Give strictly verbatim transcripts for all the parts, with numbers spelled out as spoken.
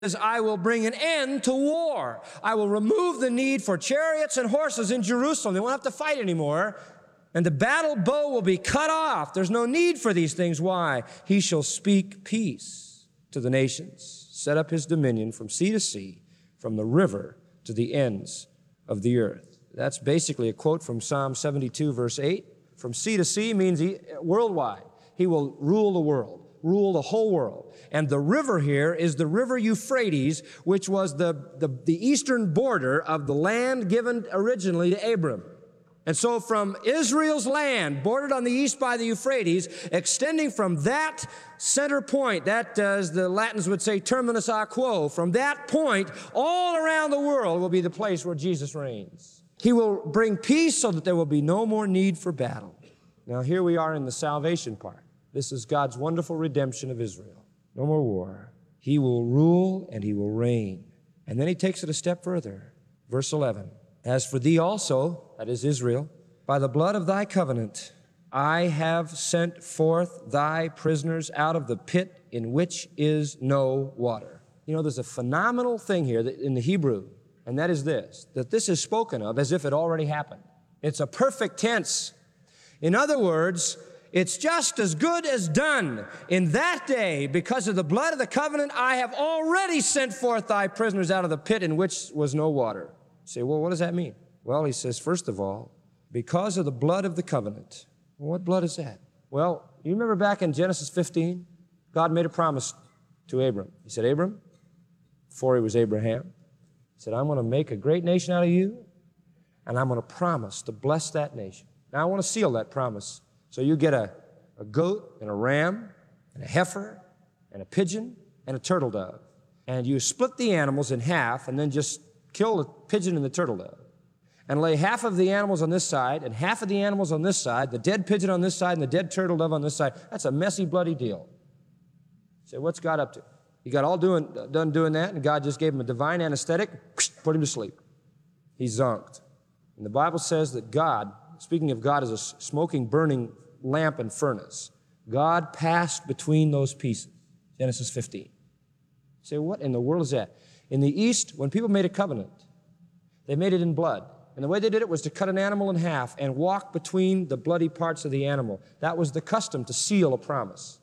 I will bring an end to war. I will remove the need for chariots and horses in Jerusalem. They won't have to fight anymore. And the battle bow will be cut off. There's no need for these things. Why? He shall speak peace to the nations, set up his dominion from sea to sea, from the river to the ends of the earth. That's basically a quote from Psalm seventy-two, verse eight. From sea to sea means he, worldwide. He will rule the world, rule the whole world. And the river here is the river Euphrates, which was the, the, the eastern border of the land given originally to Abram. And so from Israel's land, bordered on the east by the Euphrates, extending from that center point, that, uh, as the Latins would say, terminus a quo, from that point, all around the world will be the place where Jesus reigns. He will bring peace so that there will be no more need for battle. Now here we are in the salvation part. This is God's wonderful redemption of Israel. No more war. He will rule and he will reign. And then he takes it a step further. Verse eleven. As for thee also, that is Israel, by the blood of thy covenant, I have sent forth thy prisoners out of the pit in which is no water. You know, there's a phenomenal thing here that in the Hebrew, and that is this, that this is spoken of as if it already happened. It's a perfect tense. In other words, it's just as good as done. In that day, because of the blood of the covenant, I have already sent forth thy prisoners out of the pit in which was no water. You say, well, what does that mean? Well, he says, first of all, because of the blood of the covenant. Well, what blood is that? Well, you remember back in Genesis fifteen, God made a promise to Abram. He said, Abram, before he was Abraham, he said, I'm going to make a great nation out of you, and I'm going to promise to bless that nation. Now, I want to seal that promise. So you get a, a goat and a ram and a heifer and a pigeon and a turtle dove. And you split the animals in half and then just kill the pigeon and the turtle dove. And lay half of the animals on this side and half of the animals on this side, the dead pigeon on this side and the dead turtle dove on this side. That's a messy, bloody deal. You say, what's God up to? He got all doing, done doing that, and God just gave him a divine anesthetic, put him to sleep. He zonked. And the Bible says that God, speaking of God as a smoking, burning lamp and furnace, God passed between those pieces. Genesis fifteen. You say, what in the world is that? In the East, when people made a covenant, they made it in blood. And the way they did it was to cut an animal in half and walk between the bloody parts of the animal. That was the custom to seal a promise.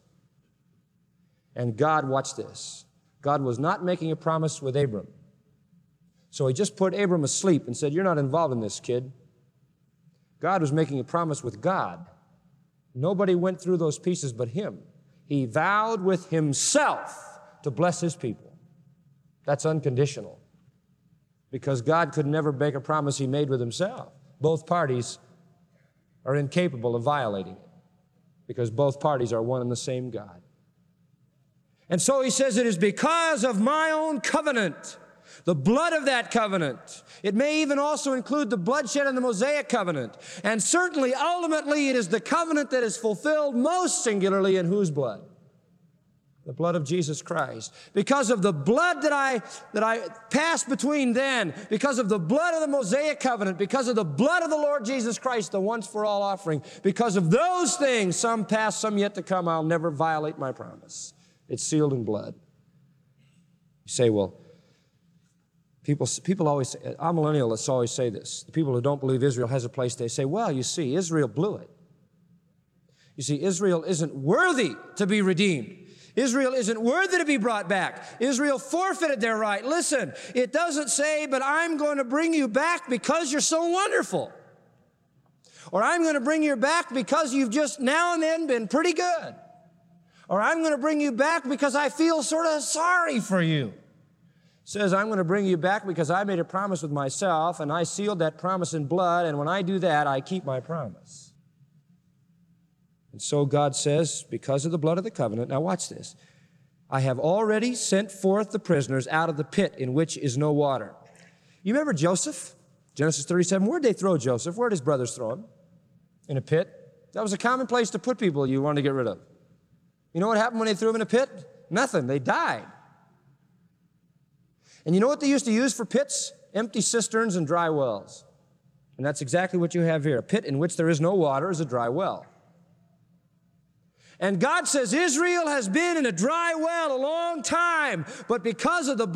And God, watch this. God was not making a promise with Abram. So he just put Abram asleep and said, you're not involved in this, kid. God was making a promise with God. Nobody went through those pieces but him. He vowed with himself to bless his people. That's unconditional. Because God could never break a promise he made with himself. Both parties are incapable of violating it. Because both parties are one and the same God. And so he says, it is because of my own covenant, the blood of that covenant. It may even also include the bloodshed in the Mosaic covenant. And certainly, ultimately, it is the covenant that is fulfilled most singularly in whose blood? The blood of Jesus Christ. Because of the blood that I, that I passed between then, because of the blood of the Mosaic covenant, because of the blood of the Lord Jesus Christ, the once-for-all offering, because of those things, some past, some yet to come, I'll never violate my promise. It's sealed in blood. You say, well, people, people always say, I'm millennial, let's always say this. The people who don't believe Israel has a place, they say, well, you see, Israel blew it. You see, Israel isn't worthy to be redeemed. Israel isn't worthy to be brought back. Israel forfeited their right. Listen, it doesn't say, but I'm going to bring you back because you're so wonderful. Or I'm going to bring you back because you've just now and then been pretty good. Or I'm going to bring you back because I feel sort of sorry for you. It says, I'm going to bring you back because I made a promise with myself and I sealed that promise in blood, and when I do that, I keep my promise. And so God says, because of the blood of the covenant, now watch this, I have already sent forth the prisoners out of the pit in which is no water. You remember Joseph? Genesis thirty-seven, where'd they throw Joseph? Where'd his brothers throw him? In a pit. That was a common place to put people you wanted to get rid of. You know what happened when they threw him in a pit? Nothing. They died. And you know what they used to use for pits? Empty cisterns and dry wells. And that's exactly what you have here. A pit in which there is no water is a dry well. And God says Israel has been in a dry well a long time, but because of the